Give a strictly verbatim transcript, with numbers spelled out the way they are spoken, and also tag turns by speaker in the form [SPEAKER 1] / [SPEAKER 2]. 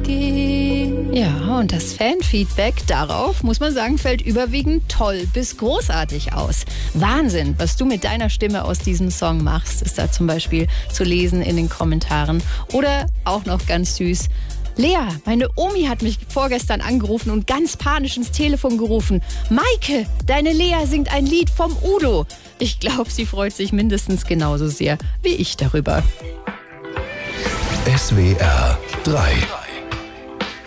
[SPEAKER 1] gehen.
[SPEAKER 2] Ja, und das Fanfeedback darauf, muss man sagen, fällt überwiegend toll bis großartig aus. Wahnsinn, was du mit deiner Stimme aus diesem Song machst, ist da zum Beispiel zu lesen in den Kommentaren. Oder auch noch ganz süß: Lea, meine Omi hat mich vorgestern angerufen und ganz panisch ins Telefon gerufen. Maike, deine Lea singt ein Lied vom Udo. Ich glaube, sie freut sich mindestens genauso sehr wie ich darüber.
[SPEAKER 3] S W R drei